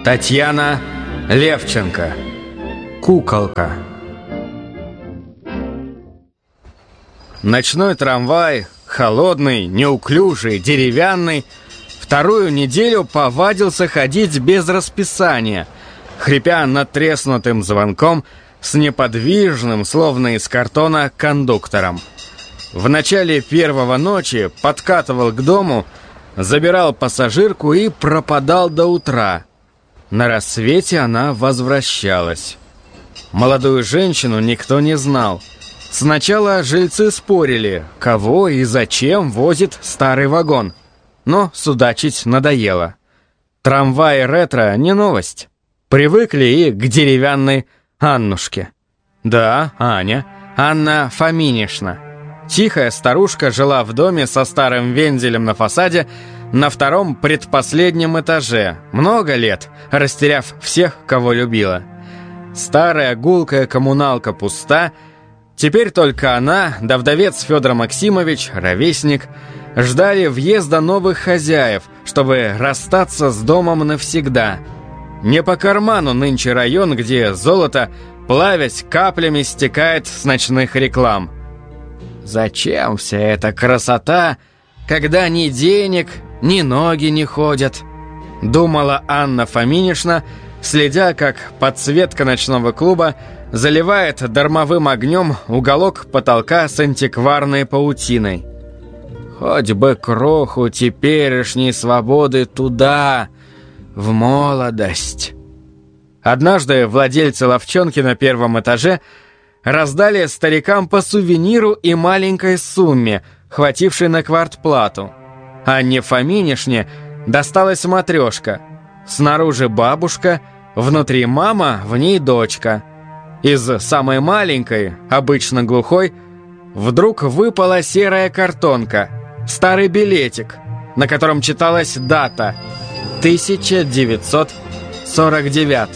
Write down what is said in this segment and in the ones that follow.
Татьяна Левченко. Куколка. Ночной трамвай, холодный, неуклюжий, деревянный, вторую неделю повадился ходить без расписания, хрипя надтреснутым звонком с неподвижным, словно из картона, кондуктором. В начале первого ночи подкатывал к дому, забирал пассажирку и пропадал до утра. На рассвете она возвращалась. Молодую женщину никто не знал. Сначала жильцы спорили, кого и зачем возит старый вагон. Но судачить надоело. Трамвай ретро не новость. Привыкли и к деревянной Аннушке. Да, Аня, Анна Фоминишна. Тихая старушка жила в доме со старым вензелем на фасаде на втором предпоследнем этаже, много лет, растеряв всех, кого любила. Старая гулкая коммуналка пуста, теперь только она, да вдовец Федор Максимович, ровесник, ждали въезда новых хозяев, чтобы расстаться с домом навсегда. Не по карману нынче район, где золото, плавясь, каплями стекает с ночных реклам. Зачем вся эта красота, когда ни денег, ни ноги не ходят? Думала Анна Фоминишна, следя, как подсветка ночного клуба заливает дармовым огнем уголок потолка с антикварной паутиной. Хоть бы кроху теперешней свободы туда, в молодость. Однажды владельцы лавчонки на первом этаже раздали старикам по сувениру и маленькой сумме, хватившей на квартплату. Анне Фоминишне досталась матрешка. Снаружи бабушка, внутри мама, в ней дочка. Из самой маленькой, обычно глухой, вдруг выпала серая картонка, старый билетик, на котором читалась дата 1949.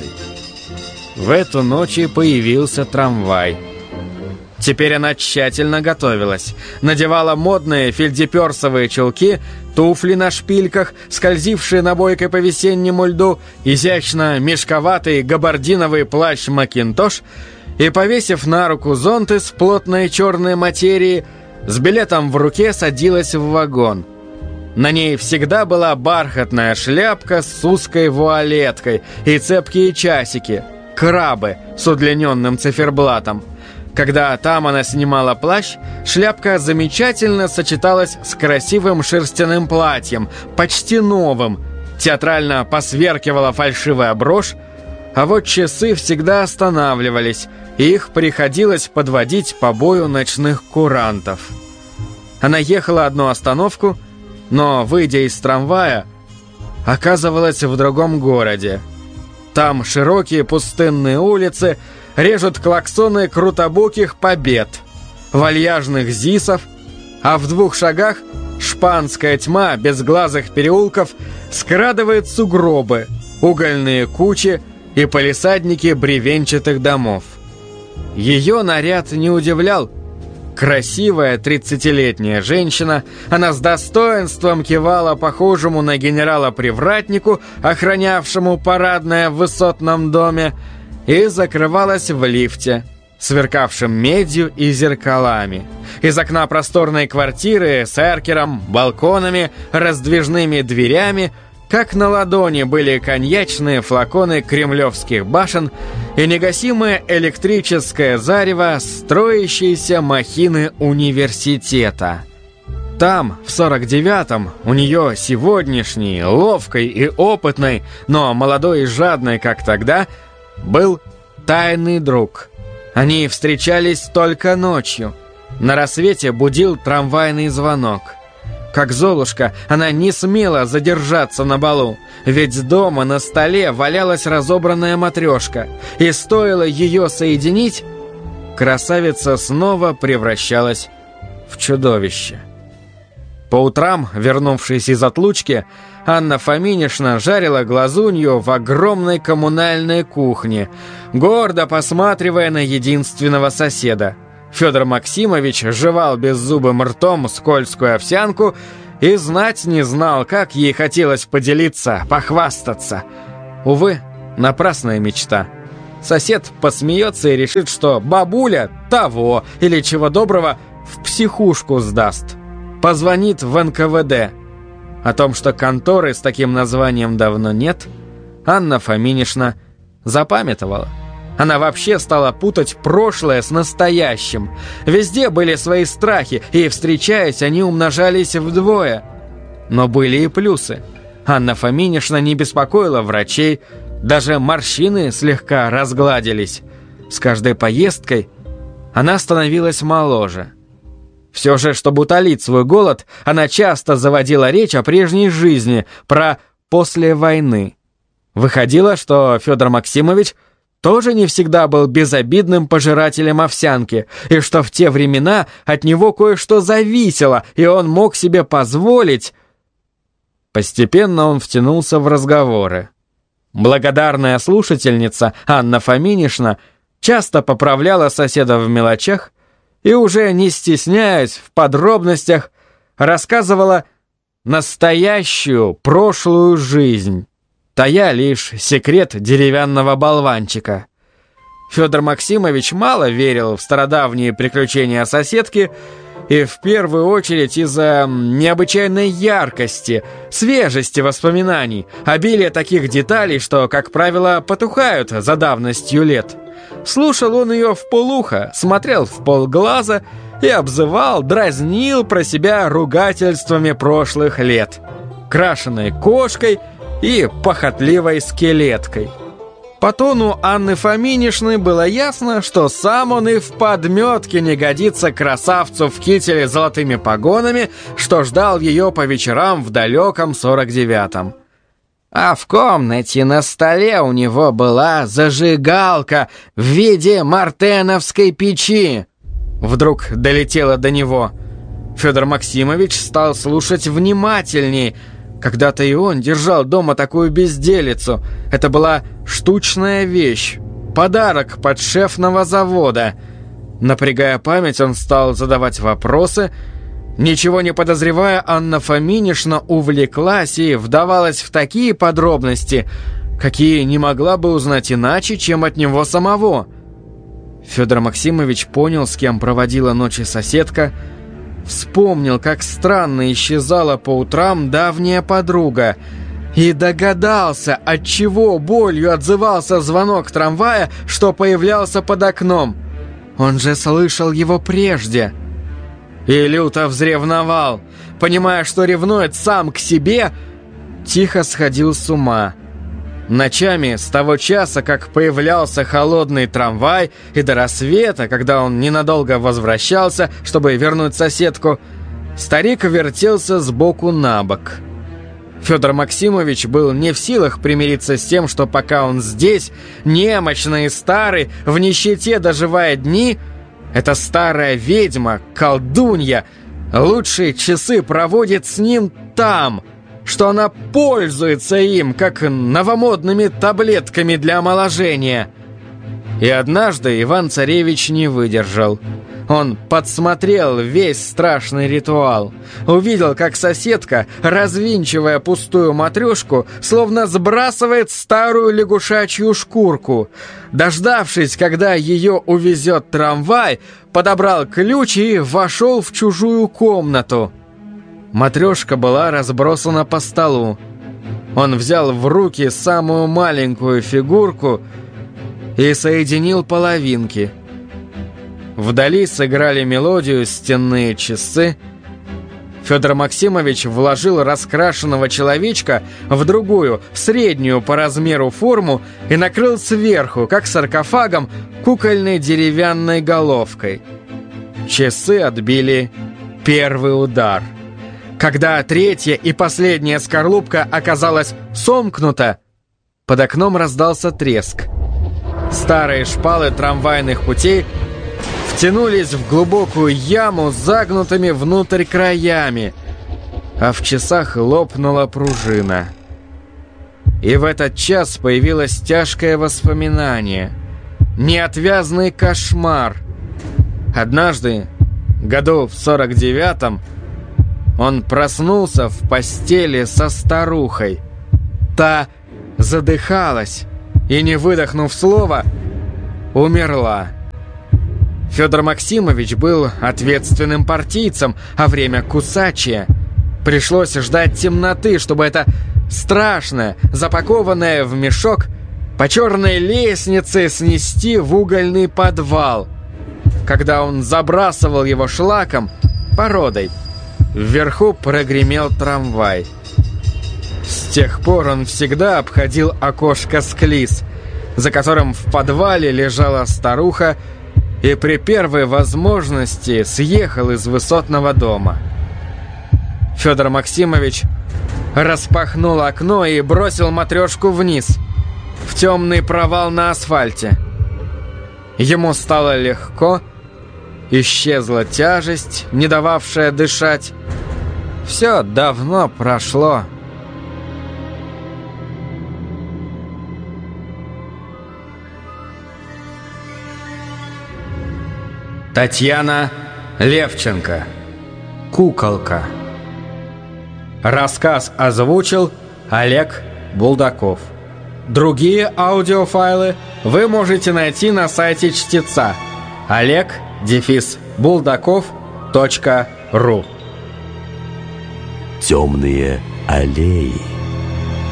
В эту ночь и появился трамвай. Теперь она тщательно готовилась. Надевала модные фельдеперсовые чулки, туфли на шпильках, скользившие набойкой по весеннему льду, изящно мешковатый габардиновый плащ-макинтош и, повесив на руку зонт из плотной черной материи, с билетом в руке садилась в вагон. На ней всегда была бархатная шляпка с узкой вуалеткой и цепкие часики, крабы с удлиненным циферблатом. Когда там она снимала плащ, шляпка замечательно сочеталась с красивым шерстяным платьем, почти новым. Театрально посверкивала фальшивая брошь, а вот часы всегда останавливались, и их приходилось подводить по бою ночных курантов. Она ехала одну остановку, но, выйдя из трамвая, оказывалась в другом городе. Там широкие пустынные улицы режут клаксоны крутобоких побед, вальяжных зисов, а в 2 шагах шпанская тьма безглазых переулков скрадывает сугробы, угольные кучи и палисадники бревенчатых домов. Ее наряд не удивлял. Красивая 30-летняя женщина, она с достоинством кивала похожему на генерала-привратнику, охранявшему парадное в высотном доме, и закрывалась в лифте, сверкавшем медью и зеркалами. Из окна просторной квартиры с эркером, балконами, раздвижными дверями, как на ладони, были коньячные флаконы кремлевских башен и негасимое электрическое зарево строящейся махины университета. Там, в 49-м, у нее сегодняшней, ловкой и опытной, но молодой и жадной, как тогда, был тайный друг. Они встречались только ночью. На рассвете будил трамвайный звонок. Как Золушка, она не смела задержаться на балу, ведь дома на столе валялась разобранная матрешка, и стоило ее соединить, красавица снова превращалась в чудовище. По утрам, вернувшись из отлучки, Анна Фоминишна жарила глазунью в огромной коммунальной кухне, гордо посматривая на единственного соседа. Федор Максимович жевал беззубым ртом скользкую овсянку и знать не знал, как ей хотелось поделиться, похвастаться. Увы, напрасная мечта. Сосед посмеется и решит, что бабуля того или чего доброго в психушку сдаст. Позвонит в НКВД. О том, что конторы с таким названием давно нет, Анна Фоминишна запамятовала. Она вообще стала путать прошлое с настоящим. Везде были свои страхи, и, встречаясь, они умножались вдвое. Но были и плюсы. Анна Фоминишна не беспокоила врачей, даже морщины слегка разгладились. С каждой поездкой она становилась моложе. Все же, чтобы утолить свой голод, она часто заводила речь о прежней жизни, про «после войны». Выходило, что Федор Максимович тоже не всегда был безобидным пожирателем овсянки, и что в те времена от него кое-что зависело, и он мог себе позволить... Постепенно он втянулся в разговоры. Благодарная слушательница Анна Фоминишна часто поправляла соседа в мелочах и, уже не стесняясь в подробностях, рассказывала настоящую прошлую жизнь, тая лишь секрет деревянного болванчика. Федор Максимович мало верил в стародавние приключения соседки, и в первую очередь из-за необычайной яркости, свежести воспоминаний, обилия таких деталей, что, как правило, потухают за давностью лет. Слушал он ее вполуха, смотрел вполглаза и обзывал, дразнил про себя ругательствами прошлых лет, крашеной кошкой и похотливой скелеткой. По тону Анны Фоминишны было ясно, что сам он и в подметке не годится красавцу в кителе с золотыми погонами, что ждал ее по вечерам в далеком 49-м. А в комнате на столе у него была зажигалка в виде мартеновской печи. Вдруг долетело до него. Федор Максимович стал слушать внимательней. Когда-то и он держал дома такую безделицу. Это была штучная вещь, подарок подшефного завода. Напрягая память, он стал задавать вопросы. Ничего не подозревая, Анна Фоминишна увлеклась и вдавалась в такие подробности, какие не могла бы узнать иначе, чем от него самого. Федор Максимович понял, с кем проводила ночи соседка, вспомнил, как странно исчезала по утрам давняя подруга, и догадался, отчего болью отзывался звонок трамвая, что появлялся под окном. Он же слышал его прежде. И люто взревновал, понимая, что ревнует сам к себе, тихо сходил с ума. Ночами, с того часа, как появлялся холодный трамвай, и до рассвета, когда он ненадолго возвращался, чтобы вернуть соседку, старик вертелся сбоку на бок. Федор Максимович был не в силах примириться с тем, что пока он здесь, немощный и старый, в нищете доживая дни, эта старая ведьма, колдунья, лучшие часы проводит с ним там, что она пользуется им, как новомодными таблетками для омоложения. И однажды Иван-Царевич не выдержал. Он подсмотрел весь страшный ритуал. Увидел, как соседка, развинчивая пустую матрешку, словно сбрасывает старую лягушачью шкурку. Дождавшись, когда ее увезет трамвай, подобрал ключ и вошел в чужую комнату. Матрешка была разбросана по столу. Он взял в руки самую маленькую фигурку и соединил половинки. Вдали сыграли мелодию стенные часы. Федор Максимович вложил раскрашенного человечка в другую, среднюю по размеру форму и накрыл сверху, как саркофагом, кукольной деревянной головкой. Часы отбили первый удар. Когда третья и последняя скорлупка оказалась сомкнута, под окном раздался треск. Старые шпалы трамвайных путей втянулись в глубокую яму с загнутыми внутрь краями, а в часах лопнула пружина. И в этот час появилось тяжкое воспоминание, неотвязный кошмар. Однажды, году в 49-м, он проснулся в постели со старухой. Та задыхалась и, не выдохнув слова, умерла. Федор Максимович был ответственным партийцем, а время кусачее. Пришлось ждать темноты, чтобы это страшное, запакованное в мешок, по черной лестнице снести в угольный подвал. Когда он забрасывал его шлаком, породой, вверху прогремел трамвай. С тех пор он всегда обходил окошко Склиз, за которым в подвале лежала старуха, и при первой возможности съехал из высотного дома. Федор Максимович распахнул окно и бросил матрешку вниз, в темный провал на асфальте. Ему стало легко, исчезла тяжесть, не дававшая дышать. Все давно прошло. Татьяна Левченко. Куколка. Рассказ озвучил Олег Булдаков. Другие аудиофайлы вы можете найти на сайте чтеца oleg-buldakov.ru. Темные аллеи.